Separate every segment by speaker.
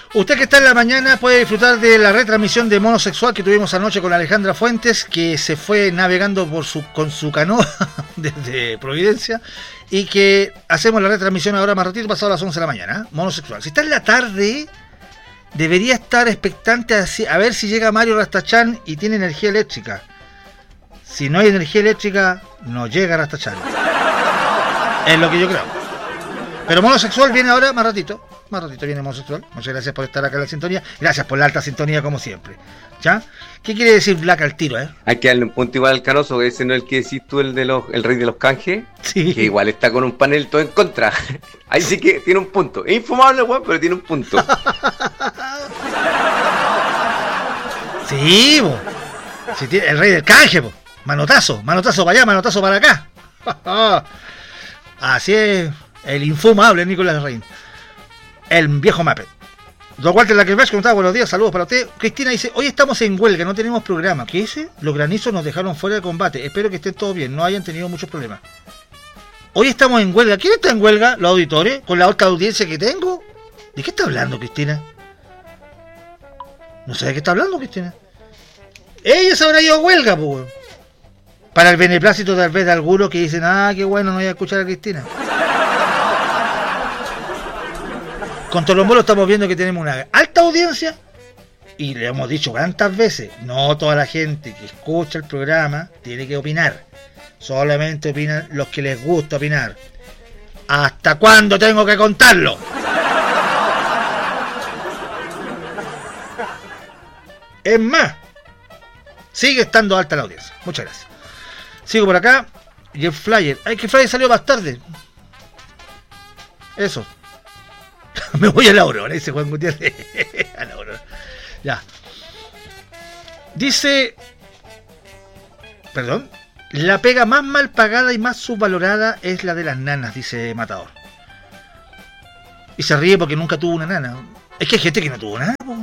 Speaker 1: Usted que está en la mañana puede disfrutar de la retransmisión de Monosexual que tuvimos anoche con Alejandra Fuentes, que se fue navegando con su canoa desde Providencia, y que hacemos la retransmisión ahora más ratito, pasado las 11 de la mañana, ¿eh? Monosexual. Si está en la tarde, debería estar expectante a ver si llega Mario Rastachán y tiene energía eléctrica. Si no hay energía eléctrica, no llega Rastachán. Es lo que yo creo. Pero Monosexual viene ahora más ratito. Más ratito viene Monosexual. Muchas gracias por estar acá en la sintonía. Gracias por la alta sintonía como siempre. ¿Ya? ¿Qué quiere decir Black al tiro,
Speaker 2: Hay que darle un punto igual al Canoso. Ese no es el que decís tú, el rey de los canjes.
Speaker 1: Sí.
Speaker 2: Que igual está con un panel todo en contra. Ahí sí que tiene un punto. Es infumable, weón, pero tiene un punto.
Speaker 1: Sí, bo. Sí, el rey del canje, bo. Manotazo para allá, manotazo para acá. Así es, el infumable Nicolás Rein. El viejo Muppet. Don Walter Laquerbach, ¿cómo está? Buenos días, saludos para usted. Cristina dice, hoy estamos en huelga, no tenemos programa. ¿Qué dice? Los granizos nos dejaron fuera de combate. Espero que estén todos bien, no hayan tenido muchos problemas. Hoy estamos en huelga. ¿Quién está en huelga? ¿Los auditores? ¿Con la alta audiencia que tengo? ¿De qué está hablando, Cristina? No sé de qué está hablando, Cristina. Ella se habrá ido a huelga, pues. Para el beneplácito tal vez de algunos que dicen, qué bueno, no voy a escuchar a Cristina. Con Tolombolo estamos viendo que tenemos una alta audiencia y le hemos dicho tantas veces, no toda la gente que escucha el programa tiene que opinar. Solamente opinan los que les gusta opinar. ¿Hasta cuándo tengo que contarlo? Es más, sigue estando alta la audiencia. Muchas gracias. Sigo por acá. Y el flyer. Que el flyer salió más tarde. Eso. Me voy a la Aurora, dice Juan Gutiérrez. A la Aurora. Ya. Dice. Perdón. La pega más mal pagada y más subvalorada es la de las nanas, dice Matador. Y se ríe porque nunca tuvo una nana. Es que hay gente que no tuvo nada, po.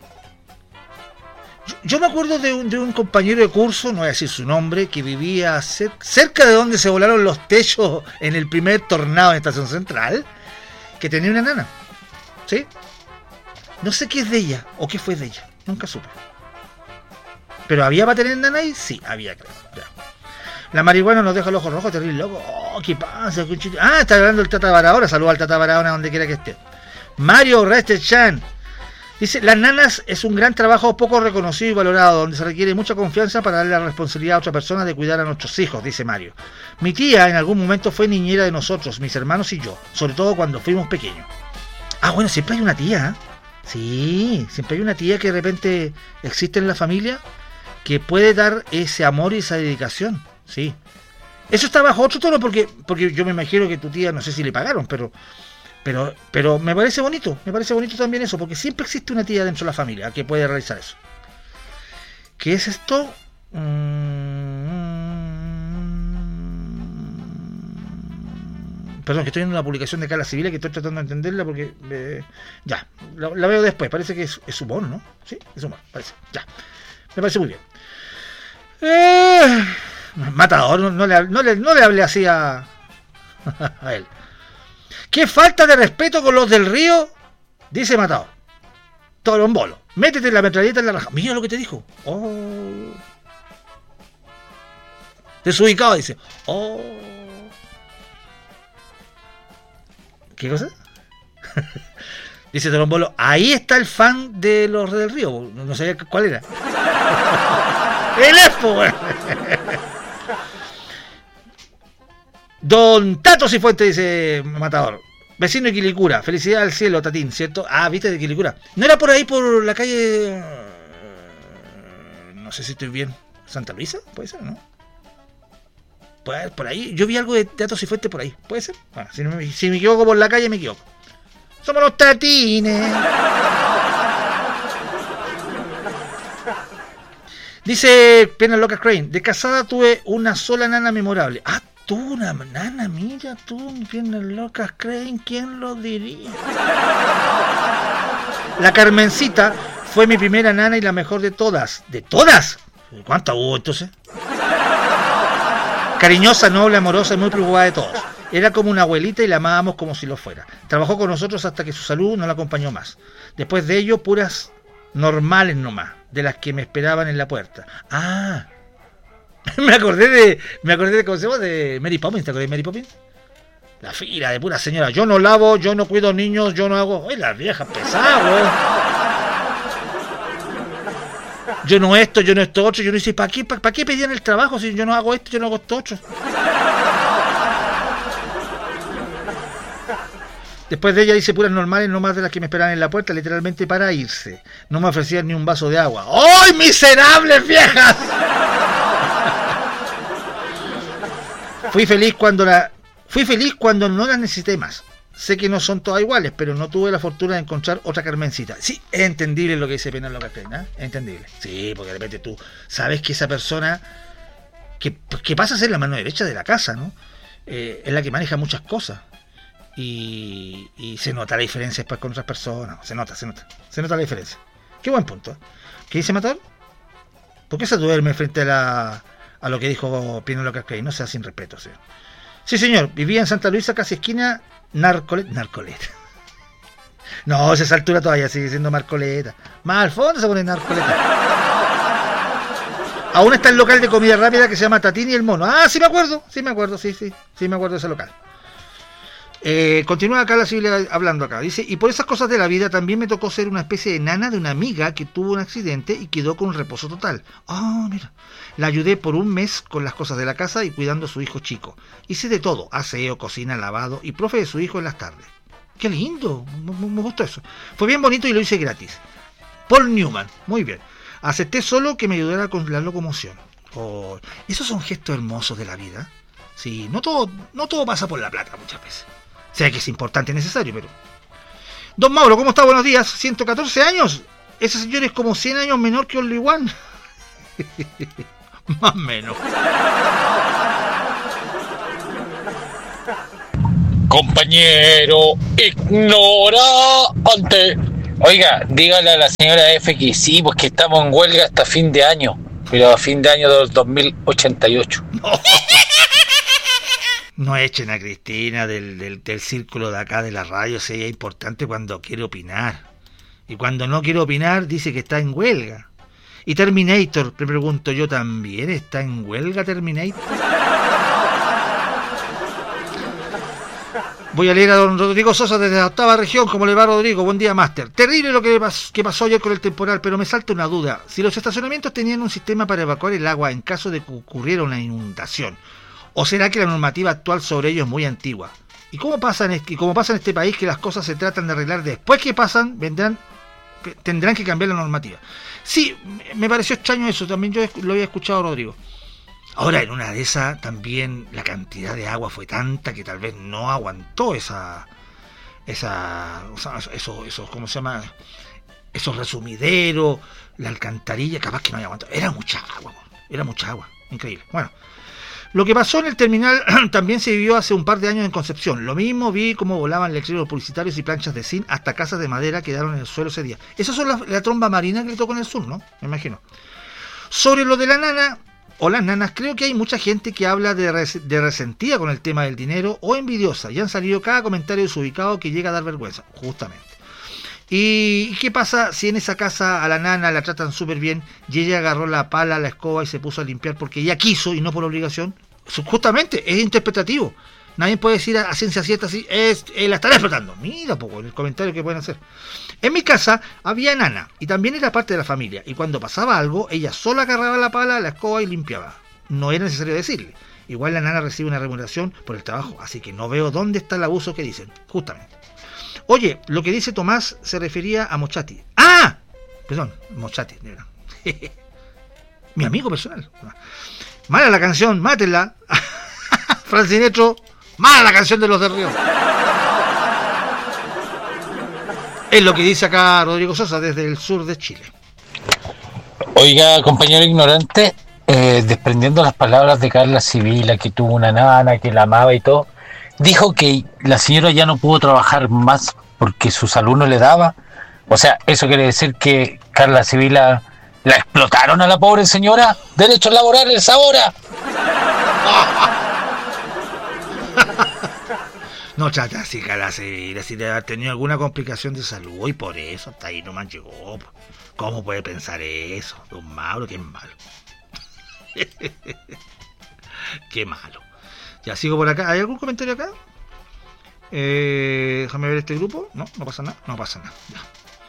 Speaker 1: Yo me acuerdo de un compañero de curso, no voy a decir su nombre, que vivía cerca de donde se volaron los techos en el primer tornado en Estación Central, que tenía una nana. ¿Sí? No sé qué es de ella, o qué fue de ella, nunca supe. ¿Pero había para tener nana ahí? Sí, había, creo. Ya. La marihuana nos deja los ojos rojos, terrible loco. ¿Qué pasa? Está hablando el Tata Barahona, saluda al Tata Barahona donde quiera que esté. Mario Restechan dice, las nanas es un gran trabajo poco reconocido y valorado, donde se requiere mucha confianza para darle la responsabilidad a otra persona de cuidar a nuestros hijos, dice Mario. Mi tía en algún momento fue niñera de nosotros, mis hermanos y yo, sobre todo cuando fuimos pequeños. Bueno, siempre hay una tía, ¿eh? Sí, siempre hay una tía que de repente existe en la familia que puede dar ese amor y esa dedicación, sí. Eso está bajo otro tono porque yo me imagino que tu tía, no sé si le pagaron, pero me parece bonito también eso, porque siempre existe una tía dentro de la familia que puede realizar eso. ¿Qué es esto? Perdón, que estoy viendo una publicación de Carla Civil que estoy tratando de entenderla porque... ya, la veo después, parece que es humor, ¿no? Sí, es humor, parece. Ya, me parece muy bien. Matador, no le hablé así a él. ¡Qué falta de respeto con los del río! Dice Matador. Tolombolo, métete la metralleta en la raja. Mira lo que te dijo. Desubicado, dice. ¿Qué cosa? Dice Tolombolo, ahí está el fan de los del río. No sabía cuál era. El Expo, güey. Don Tato Cifuentes, dice Matador. Vecino de Quilicura, felicidad al cielo, Tatín, ¿cierto? Viste, de Quilicura. ¿No era por ahí, por la calle? No sé si estoy bien. ¿Santa Luisa? ¿Puede ser, no? Por ahí. Yo vi algo de Tato Cifuentes por ahí. ¿Puede ser? Bueno, si me equivoco por la calle, me equivoco. Somos los Tatines. Dice Piernas Locas Crane. De casada tuve una sola nana memorable. Tú, una nana, mira tú, Piernas Locas Crane, ¿quién lo diría? La Carmencita fue mi primera nana y la mejor de todas. ¿De todas? ¿Cuántas hubo entonces? Cariñosa, noble, amorosa y muy preocupada de todos. Era como una abuelita y la amábamos como si lo fuera. Trabajó con nosotros hasta que su salud no la acompañó más. Después de ello, puras normales nomás, de las que me esperaban en la puerta. Ah, me acordé de ¿cómo se llama? De Mary Poppins. ¿Te acordás de Mary Poppins? La fila de pura señora. Yo no lavo, yo no cuido niños, yo no hago... ¡Ay, las viejas pesadas, weón! Yo no esto otro. Yo no sé, ¿para qué pedían el trabajo si yo no hago esto, yo no hago esto otro? Después de ella dice puras normales, no más de las que me esperaban en la puerta, literalmente para irse. No me ofrecían ni un vaso de agua. ¡Ay, miserables viejas! Fui feliz cuando no las necesité más. Sé que no son todas iguales, pero no tuve la fortuna de encontrar otra Carmencita. Sí, es entendible lo que dice Penélope Carmen, ¿eh? Es entendible. Sí, porque de repente tú sabes que esa persona que pasa a ser la mano derecha de la casa, ¿no? Es la que maneja muchas cosas. Y se nota la diferencia después con otras personas. Se nota la diferencia. Qué buen punto, ¿eh? ¿Qué dice Matador? ¿Por qué se duerme frente a lo que dijo Penélope Carmen? No sea sin respeto, señor. Sí, señor, vivía en Santa Luisa, casi esquina Narcoleta. No, a esa altura todavía sigue siendo Marcoleta. Más al fondo se pone Narcoleta. Aún está el local de comida rápida que se llama Tatini y el Mono. Ah, sí me acuerdo, sí me acuerdo de ese local. Continúa acá la Silvia hablando acá. Dice, y por esas cosas de la vida también me tocó ser una especie de nana de una amiga que tuvo un accidente y quedó con un reposo total. Ah, mira. La ayudé por un mes con las cosas de la casa y cuidando a su hijo chico. Hice de todo, aseo, cocina, lavado y profe de su hijo en las tardes. ¡Qué lindo! Me gustó eso. Fue bien bonito y lo hice gratis. Paul Newman, muy bien. Acepté solo que me ayudara con la locomoción. Oh, esos son gestos hermosos de la vida. Sí, no todo pasa por la plata muchas veces. Sé que es importante y necesario, pero... Don Mauro, ¿cómo está? Buenos días. 114 años. Ese señor es como 100 años menor que Only One. Más o menos.
Speaker 3: Compañero ignorante. Oiga, dígale a la señora F que sí, pues que estamos en huelga hasta fin de año. Pero a fin de año del 2088.
Speaker 1: No echen a Cristina del círculo de acá de la radio, si es importante cuando quiere opinar. Y cuando no quiere opinar dice que está en huelga. Y Terminator, me pregunto yo, ¿también está en huelga Terminator? Voy a leer a don Rodrigo Sosa desde la 8ª región. ¿Cómo le va, Rodrigo? Buen día, máster. Terrible lo que pasó ayer con el temporal, pero me salta una duda. Si los estacionamientos tenían un sistema para evacuar el agua en caso de que ocurriera una inundación, ¿o será que la normativa actual sobre ello es muy antigua? ¿Y cómo pasa en este país que las cosas se tratan de arreglar después que pasan, tendrán que cambiar la normativa? Sí, me pareció extraño eso, también yo lo había escuchado, Rodrigo. Ahora, en una de esas, también la cantidad de agua fue tanta que tal vez no aguantó esos, ¿cómo se llama? Esos resumideros, la alcantarilla, capaz que no haya aguantado. Era mucha agua, increíble. Bueno, lo que pasó en el terminal también se vivió hace un par de años en Concepción. Lo mismo, vi cómo volaban letreros publicitarios y planchas de zinc, hasta casas de madera quedaron en el suelo ese día. Esas son la tromba marina que le tocó en el sur, ¿no? Me imagino. Sobre lo de la nana o las nanas, creo que hay mucha gente que habla de resentida con el tema del dinero o envidiosa, y han salido cada comentario desubicado que llega a dar vergüenza, justamente. ¿Y qué pasa si en esa casa a la nana la tratan súper bien y ella agarró la pala, la escoba y se puso a limpiar porque ella quiso y no por obligación? Justamente, es interpretativo. Nadie puede decir a ciencia cierta así, la estará explotando. Mira, poco el comentario que pueden hacer. En mi casa había nana y también era parte de la familia. Y cuando pasaba algo, ella sola agarraba la pala, la escoba y limpiaba. No era necesario decirle. Igual la nana recibe una remuneración por el trabajo, así que no veo dónde está el abuso que dicen, justamente. Oye, lo que dice Tomás se refería a Mochati. ¡Ah! Perdón, Mochati, de verdad. Mi amigo personal. Mala la canción, mátenla. Francinetro, mala la canción de los del Río. Es lo que dice acá Rodrigo Sosa desde el sur de Chile.
Speaker 3: Oiga, compañero ignorante, desprendiendo las palabras de Carla Sibila, que tuvo una nana, que la amaba y todo, dijo que la señora ya no pudo trabajar más porque su salud no le daba. O sea, ¿eso quiere decir que Carla Sibila la explotaron a la pobre señora? ¡Derechos laborales ahora!
Speaker 1: No trata así, Calacevila, si debe haber tenido alguna complicación de salud y por eso hasta ahí nomás llegó. ¿Cómo puede pensar eso? Don Mauro, que es malo. Qué malo. Ya sigo por acá. ¿Hay algún comentario acá? Déjame ver este grupo. No pasa nada. No pasa nada. Ya.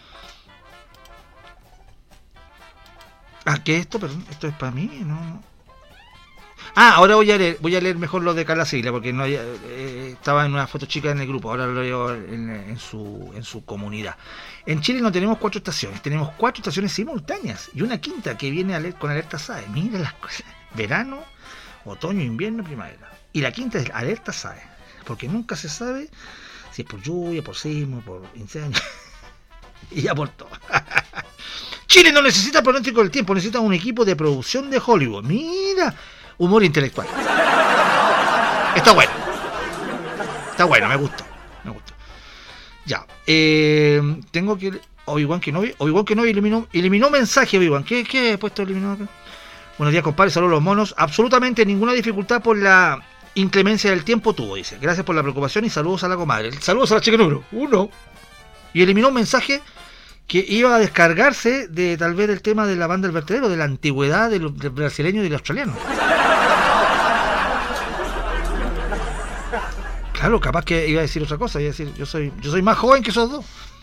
Speaker 1: ¿Qué es esto? Perdón, esto es para mí, ¿no? Ahora voy a leer mejor lo de Carla Sigla, porque no estaba en una foto chica en el grupo, ahora lo leo en su comunidad. En Chile no tenemos 4 estaciones, tenemos 4 estaciones simultáneas y una quinta que viene con alerta SAE. Mira las cosas: verano, otoño, invierno, primavera. Y la quinta es alerta SAE, porque nunca se sabe si es por lluvia, por sismo, por incendio y ya por todo. Chile no necesita pronóstico del tiempo, necesita un equipo de producción de Hollywood. Mira, humor intelectual. Está bueno, me gustó. Ya, tengo que... Obi-Wan Kenobi eliminó mensaje. Obi-Wan, ¿qué he puesto eliminado acá? Buenos días, compadre, saludos a los monos. Absolutamente ninguna dificultad por la inclemencia del tiempo tuvo, dice. Gracias por la preocupación y saludos a la comadre. Saludos a la chica número 1. Y eliminó un mensaje que iba a descargarse de tal vez del tema de la banda del vertedero, de la antigüedad del brasileño y del australiano. Claro, capaz que iba a decir otra cosa, iba a decir, yo soy más joven que esos dos.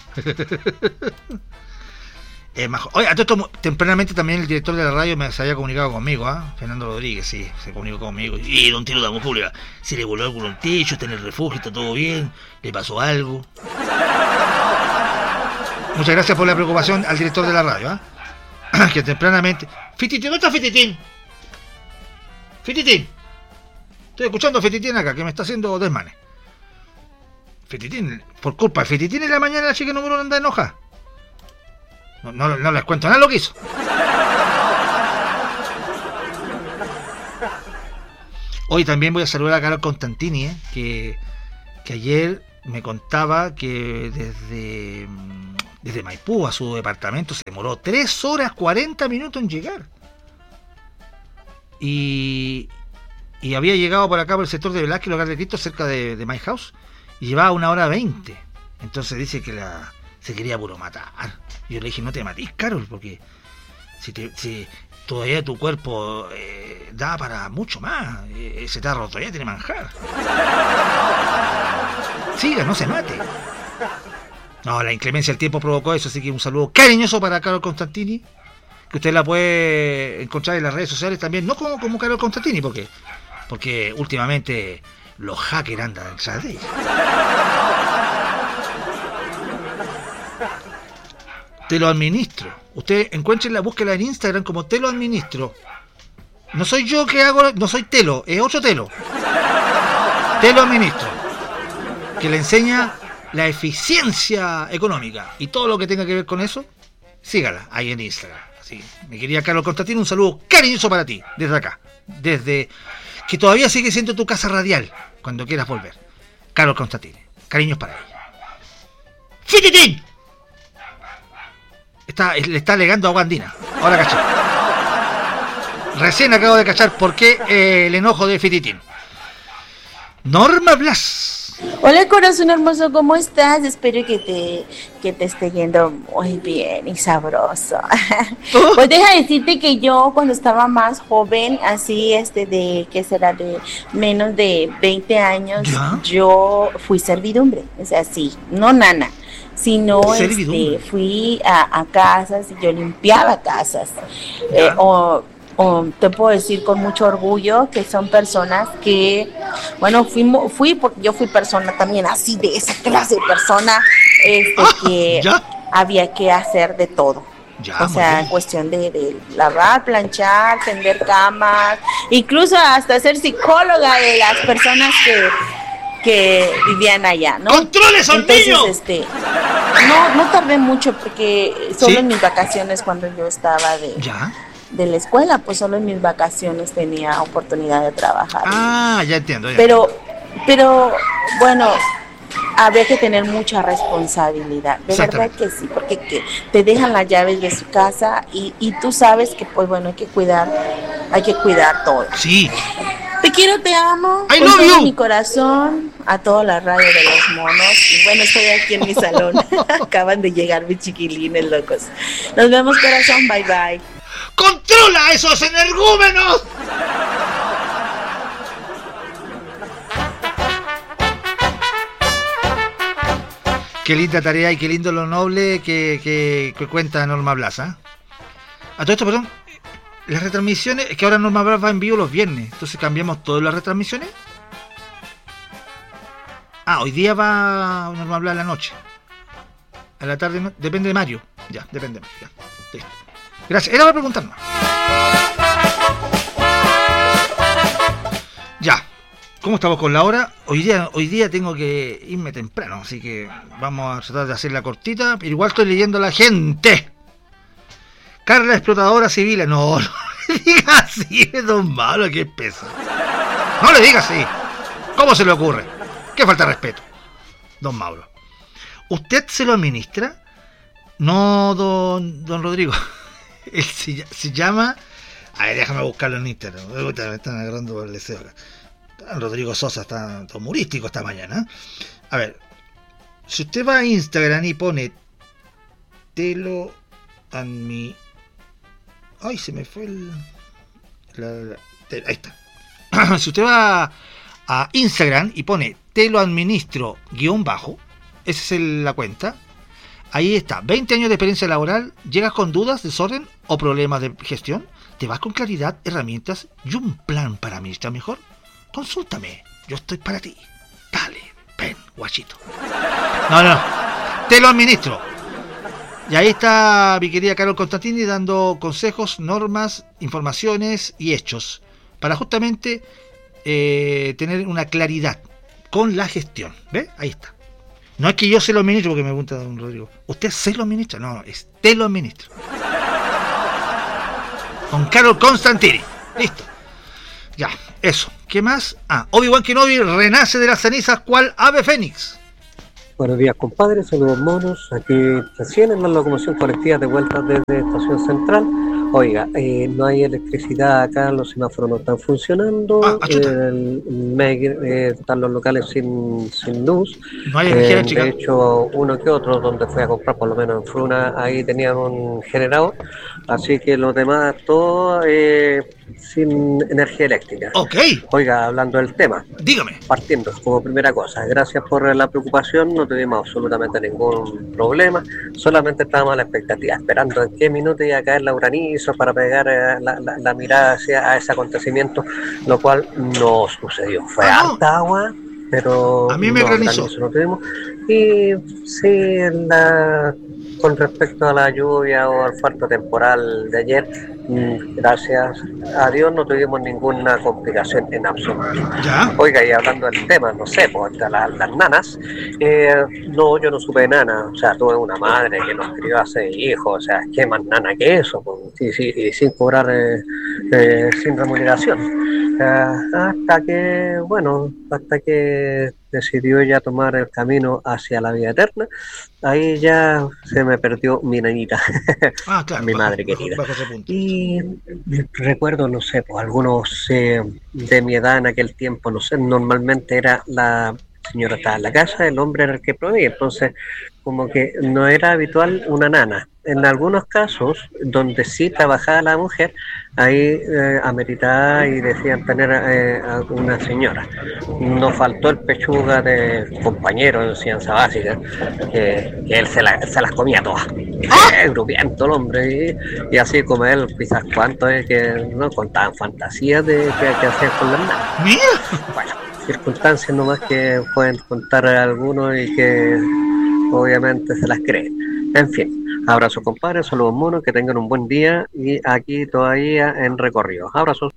Speaker 1: Oye, a todo esto, tempranamente también el director de la radio se había comunicado conmigo, Fernando Rodríguez, sí, se comunicó conmigo. Y don Tiro Damos Pública, se le voló algún techo, está en el refugio, está todo bien, le pasó algo. Muchas gracias por la preocupación al director de la radio, que tempranamente... Fititín, ¿dónde está Fititín? Fititín. Estoy escuchando a Fititín acá, que me está haciendo desmanes. Fititín, por culpa de Fititín en la mañana la chica número 1 anda enoja. No les cuento nada lo que hizo. Hoy también voy a saludar a Carol Constantini, que ayer me contaba que desde Maipú a su departamento se demoró 3 horas 40 minutos en llegar. Y había llegado por acá por el sector de Velázquez, el Hogar de Cristo, cerca de My House, y llevaba 1 hora 20. Entonces dice que se quería puro matar. Yo le dije, no te matís, Carol, porque si todavía tu cuerpo da para mucho más, ese tarro todavía tiene manjar. Siga, no se mate. No, la inclemencia del tiempo provocó eso, así que un saludo cariñoso para Carol Constantini, que usted la puede encontrar en las redes sociales también, no como Carol Constantini, porque últimamente los hackers andan detrás de ella. Te lo administro. Usted encuentre búsquela en Instagram como Te lo administro. No soy yo que hago, no soy Telo, es otro Telo. Te lo administro, que le enseña la eficiencia económica y todo lo que tenga que ver con eso. Sígala ahí en Instagram. Así, mi querida Carol Constantino, un saludo cariñoso para ti, desde acá, desde que todavía sigue siendo tu casa radial, cuando quieras volver. Carol Constantino, cariños para ella. ¡Fititín! Le está alegando a Guandina. Ahora caché. Recién acabo de cachar por qué el enojo de Fititín. Norma Blas.
Speaker 4: Hola, corazón hermoso, ¿cómo estás? Espero que te esté yendo muy bien y sabroso. Pues deja decirte que yo cuando estaba más joven, así de que será de menos de 20 años, ¿ya? Yo fui servidumbre, o sea, sí, no nana, sino fui a casas y yo limpiaba casas. O te puedo decir con mucho orgullo que son personas que, bueno, fui porque yo fui persona también así, de esa clase de persona, que ¿ya? Había que hacer de todo. Ya, o sea, en cuestión de lavar, planchar, tender camas, incluso hasta ser psicóloga de las personas que vivían allá, ¿no?
Speaker 1: ¡Controles al niño!
Speaker 4: Entonces, no tardé mucho porque solo en mis vacaciones cuando yo estaba de la escuela, pues solo en mis vacaciones tenía oportunidad de trabajar.
Speaker 1: Ya entiendo.
Speaker 4: Pero bueno, habría que tener mucha responsabilidad, de verdad que sí, porque te dejan las llaves de su casa y tú sabes que pues bueno, hay que cuidar todo.
Speaker 1: Sí.
Speaker 4: Te quiero, te amo,
Speaker 1: I
Speaker 4: con
Speaker 1: love
Speaker 4: todo
Speaker 1: you.
Speaker 4: mi corazón, a toda la radio de los monos. Y bueno, estoy aquí en mi salón. Acaban de llegar mis chiquilines locos. Nos vemos, corazón. Bye, bye.
Speaker 1: ¡Controla a esos energúmenos! Qué linda tarea y qué lindo lo noble que cuenta Norma Blas, ¿eh? A todo esto, perdón, las retransmisiones, es que ahora Norma Blas va en vivo los viernes, entonces cambiamos todas las retransmisiones. Hoy día va Norma Blas a la noche. A la tarde, no, depende de Mario. Ya, depende de Mario. Ya, listo. Gracias, era para preguntar más. Ya. ¿Cómo estamos con la hora? Hoy día tengo que irme temprano, así que vamos a tratar de hacerla cortita, pero igual estoy leyendo a la gente. Carla, explotadora civil. No le diga así, es don Malo, que pesa. No le diga así. ¿Cómo se le ocurre? Qué falta de respeto, don Mauro. ¿Usted se lo administra? No, don Rodrigo. Él se llama... A ver, déjame buscarlo en Instagram. Me están agarrando por el deseo acá. Rodrigo Sosa está humorístico esta mañana. A ver, si usted va a Instagram y pone Telo Admi... Ay, se me fue el... Ahí está. Si usted va a Instagram y pone Telo Administro _ esa es la cuenta. Ahí está, 20 años de experiencia laboral. ¿Llegas con dudas, desorden o problemas de gestión? ¿Te vas con claridad, herramientas y un plan para administrar mejor? Consúltame, yo estoy para ti. Dale, ven, guachito. No, te lo administro. Y ahí está mi querida Carol Constantini dando consejos, normas, informaciones y hechos para justamente tener una claridad con la gestión. ¿Ve? Ahí está. No es que yo se lo administro, porque me pregunta don Rodrigo. ¿Usted se lo administra? No, es te lo administro. Con Carol Constantini. Listo. Ya, eso. ¿Qué más? Obi-Wan Kenobi renace de las cenizas cual ave fénix.
Speaker 5: Buenos días, compadres, saludos monos. Aquí recién en la locomoción colectiva de vuelta desde Estación Central. Oiga, no hay electricidad acá, los semáforos no están funcionando. Están los locales sin luz.
Speaker 1: No hay energía eléctrica.
Speaker 5: De hecho, uno que otro, donde fui a comprar, por lo menos en Fruna, ahí tenían un generador. Así que los demás, todo sin energía eléctrica.
Speaker 1: Ok.
Speaker 5: Oiga, hablando del tema.
Speaker 1: Dígame.
Speaker 5: Partiendo como primera cosa, gracias por la preocupación, no tuvimos absolutamente ningún problema, solamente estábamos a la expectativa, esperando en qué minuto iba a caer la granizo para pegar la mirada hacia ese acontecimiento, lo cual no sucedió. Fue harta agua, pero
Speaker 1: a mí me granizó.
Speaker 5: No tuvimos. Y sí, con respecto a la lluvia o al fuerte temporal de ayer, gracias a Dios no tuvimos ninguna complicación en absoluto.
Speaker 1: ¿Ya?
Speaker 5: Oiga, y hablando del tema, no sé, pues las nanas, no, yo no supe de nana, o sea, tuve una madre que nos crió a 6 hijos, o sea, ¿qué más nana que eso? Pues, y sin cobrar, sin remuneración. Hasta que decidió ya tomar el camino hacia la vida eterna, ahí ya se me perdió mi nanita,
Speaker 1: claro,
Speaker 5: mi madre querida. Y recuerdo, no sé, pues algunos de mi edad en aquel tiempo, no sé, normalmente era la señora estaba en la casa, el hombre era el que proveía, entonces como que no era habitual una nana. En algunos casos, donde sí trabajaba la mujer, ahí ameritaba y decían tener a una señora. No faltó el pechuga de compañero en ciencia básica, que él se las comía todas. Grupiento el hombre, y así como él, quizás cuántos que no contaban fantasías de que hacían con las nanas. Bueno, circunstancias nomás que pueden contar algunos y que obviamente se las creen. En fin, abrazo compadres, saludos monos, que tengan un buen día y aquí todavía en recorrido. Abrazos.